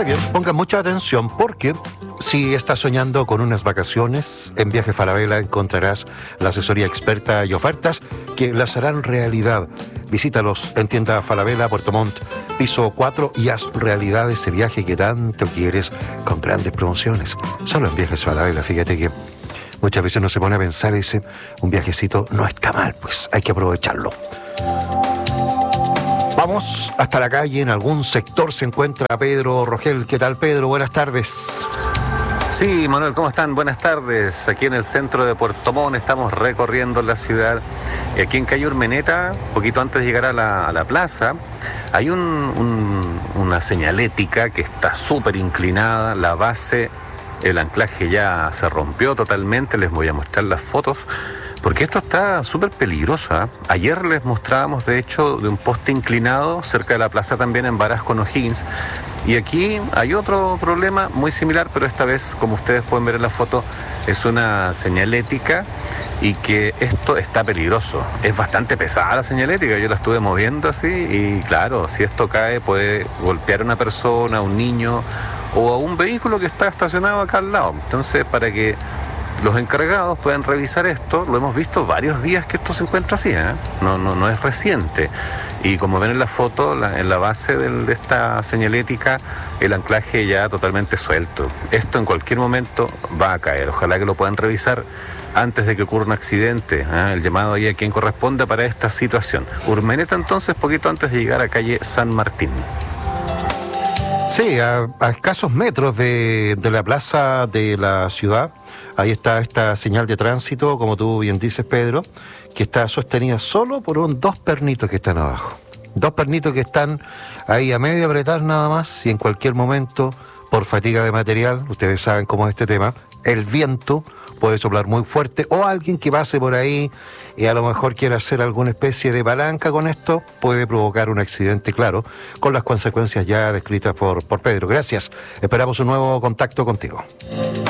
Está bien, pongan mucha atención porque si estás soñando con unas vacaciones, en Viaje Falabella encontrarás la asesoría experta y ofertas que las harán realidad. Visítalos en tienda Falabella, Puerto Montt, piso 4 y haz realidad ese viaje que tanto quieres con grandes promociones. Solo en Viajes Falabella, fíjate que muchas veces uno se pone a pensar y dice, un viajecito no está mal, pues hay que aprovecharlo. Vamos hasta la calle, en algún sector se encuentra Pedro Rogel. ¿Qué tal, Pedro? Buenas tardes. Sí, Manuel, ¿cómo están? Buenas tardes. Aquí en el centro de Puerto Montt estamos recorriendo la ciudad. Aquí en calle Urmeneta, poquito antes de llegar a la plaza, hay una señalética que está súper inclinada. La base, el anclaje ya se rompió totalmente. Les voy a mostrar las fotos, porque esto está súper peligroso, ¿eh? Ayer les mostrábamos, de hecho, de un poste inclinado cerca de la plaza también en Varas con O'Higgins. Y aquí hay otro problema muy similar, pero esta vez, como ustedes pueden ver en la foto, es una señalética y que esto está peligroso. Es bastante pesada la señalética, yo la estuve moviendo así y claro, si esto cae puede golpear a una persona, a un niño o a un vehículo que está estacionado acá al lado. Entonces, para que los encargados pueden revisar esto, lo hemos visto varios días que esto se encuentra así, ¿eh? No es reciente. Y como ven en la foto, en la base de esta señalética, el anclaje ya totalmente suelto. Esto en cualquier momento va a caer. Ojalá que lo puedan revisar antes de que ocurra un accidente, ¿eh? El llamado ahí a quien corresponda para esta situación. Urmeneta entonces, poquito antes de llegar a calle San Martín. Sí, a escasos metros de la plaza de la ciudad, ahí está esta señal de tránsito, como tú bien dices, Pedro, que está sostenida solo por dos pernitos que están abajo. Dos pernitos que están ahí a medio apretar nada más, y en cualquier momento, por fatiga de material, ustedes saben cómo es este tema, el viento puede soplar muy fuerte, o alguien que pase por ahí y a lo mejor quiera hacer alguna especie de palanca con esto, puede provocar un accidente, claro, con las consecuencias ya descritas por Pedro. Gracias, esperamos un nuevo contacto contigo.